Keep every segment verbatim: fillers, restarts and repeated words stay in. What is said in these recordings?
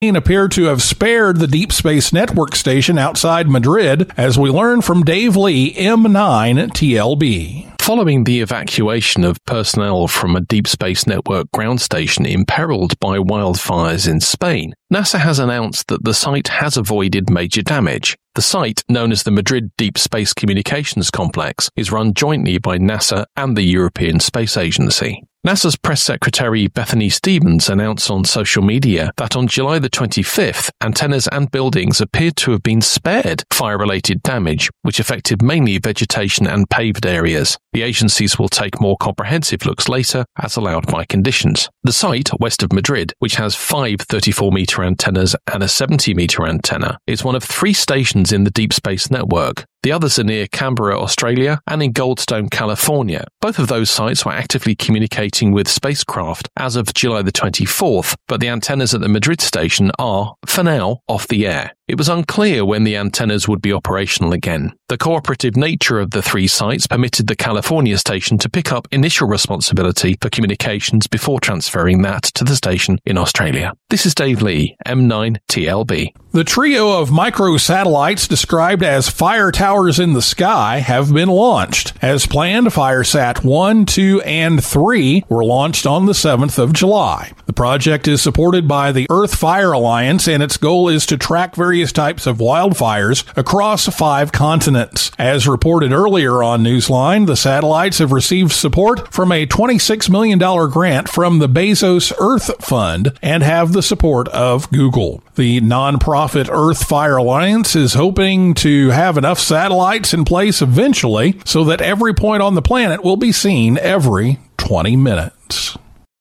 appear to have spared the Deep Space Network station outside Madrid, as we learn from Dave Lee, M nine T L B. Following the evacuation of personnel from a Deep Space Network ground station imperiled by wildfires in Spain, NASA has announced that the site has avoided major damage. The site, known as the Madrid Deep Space Communications Complex, is run jointly by NASA and the European Space Agency. NASA's press secretary Bethany Stevens announced on social media that on July the twenty-fifth, antennas and buildings appeared to have been spared fire-related damage, which affected mainly vegetation and paved areas. The agencies will take more comprehensive looks later, as allowed by conditions. The site, west of Madrid, which has five thirty-four meter antennas and a seventy meter antenna, is one of three stations in the Deep Space Network. The others are near Canberra, Australia, and in Goldstone, California. Both of those sites were actively communicating with spacecraft as of July the twenty-fourth, but the antennas at the Madrid station are, for now, off the air. It was unclear when the antennas would be operational again. The cooperative nature of the three sites permitted the California station to pick up initial responsibility for communications before transferring that to the station in Australia. This is Dave Lee, M nine T L B. The trio of microsatellites described as fire towers in the sky have been launched. As planned, FireSat one, two, and three were launched on the seventh of July. The project is supported by the Earth Fire Alliance, and its goal is to track various types of wildfires across five continents. As reported earlier on Newsline, the satellites have received support from a twenty-six million dollars grant from the Bezos Earth Fund and have the support of Google. The nonprofit Earth Fire Alliance is hoping to have enough satellites in place eventually so that every point on the planet will be seen every twenty minutes.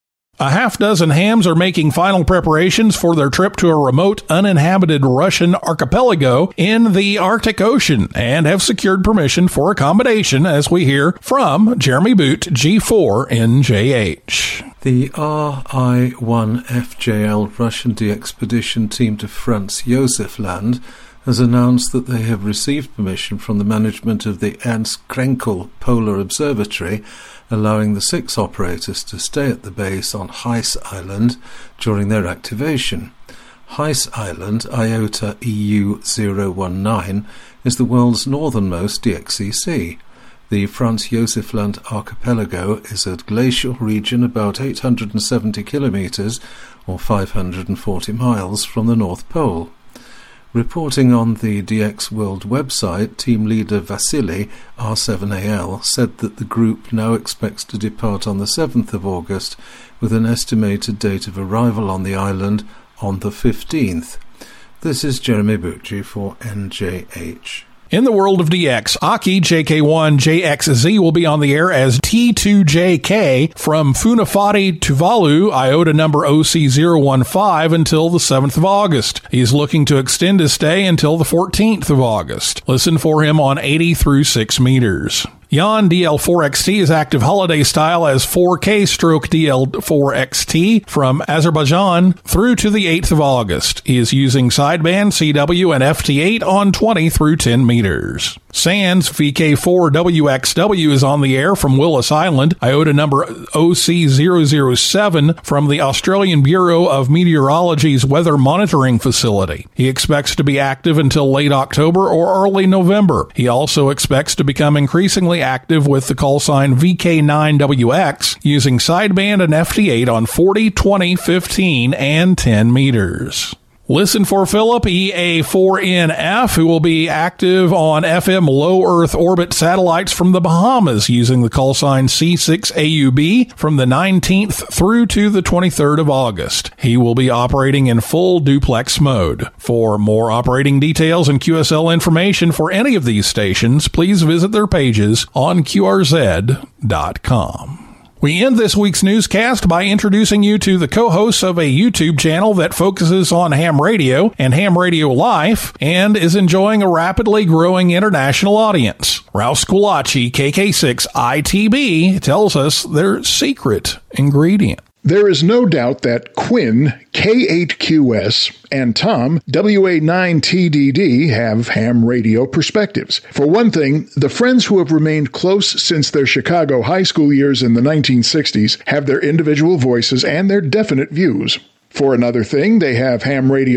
A half dozen hams are making final preparations for their trip to a remote, uninhabited Russian archipelago in the Arctic Ocean and have secured permission for accommodation, as we hear from Jeremy Boot, G four N J H. The R I one F J L Russian de-expedition team to Franz Josef Land has announced that they have received permission from the management of the Ernst Krenkel Polar Observatory, allowing the six operators to stay at the base on Heis Island during their activation. Heis Island, IOTA E U zero one nine, is the world's northernmost D X C C. The Franz Josef Land archipelago is a glacial region about eight hundred seventy kilometres or five hundred forty miles from the North Pole. Reporting on the D X World website, team leader Vasily, R seven A L, said that the group now expects to depart on the seventh of August with an estimated date of arrival on the island on the fifteenth. This is Jeremy Bucci for N J H. In the world of D X, Aki J K one J X Z will be on the air as T two J K from Funafati, Tuvalu, IOTA number O C zero one five until the seventh of August. He's looking to extend his stay until the fourteenth of August. Listen for him on eighty through six meters. Yan D L four X T is active holiday style as four K stroke D L four X T from Azerbaijan through to the eighth of August. He is using sideband C W and F T eight on twenty through ten meters. SANS V K four W X W is on the air from Willis Island, IOTA number O C zero zero seven from the Australian Bureau of Meteorology's Weather Monitoring Facility. He expects to be active until late October or early November. He also expects to become increasingly active with the call sign V K nine W X using sideband and F T eight on forty, twenty, fifteen, and ten meters. Listen for Philip E A four N F, who will be active on F M low Earth orbit satellites from the Bahamas using the call sign C six A U B from the nineteenth through to the twenty-third of August. He will be operating in full duplex mode. For more operating details and Q S L information for any of these stations, please visit their pages on Q R Z dot com. We end this week's newscast by introducing you to the co-hosts of a YouTube channel that focuses on ham radio and ham radio life and is enjoying a rapidly growing international audience. Rouse Kulachi, K K six I T B, tells us their secret ingredient. There is no doubt that Quinn, K eight Q S, and Tom, W A nine T D D, have ham radio perspectives. For one thing, the friends who have remained close since their Chicago high school years in the nineteen sixties have their individual voices and their definite views. For another thing, they have ham radio